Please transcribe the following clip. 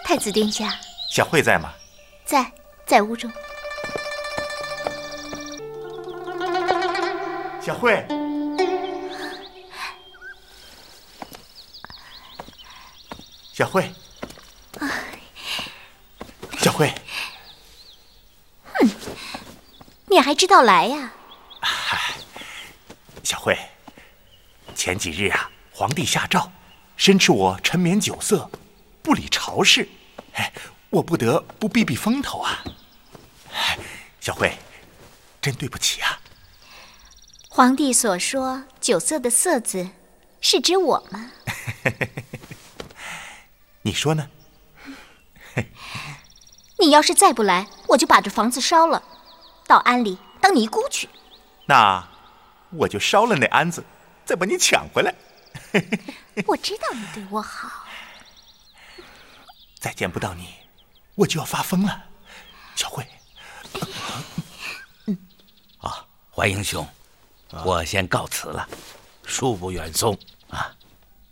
太子殿下。 小慧在吗？ 在屋中。 小慧，小慧，小慧， 你还知道来呀？ 小慧，前几日啊，皇帝下诏，申斥我沉湎酒色，不理朝事，我不得不避避风头啊。小慧，真对不起啊。 皇帝所说酒色的色字，是指我吗？ 你说呢？ 你要是再不来，我就把这房子烧了，到庵里当尼姑去。 那我就烧了那庵子，再把你抢回来。 我知道你对我好。 再见不到你，我就要发疯了。小慧。 怀英兄，我先告辞了。 恕不远送啊。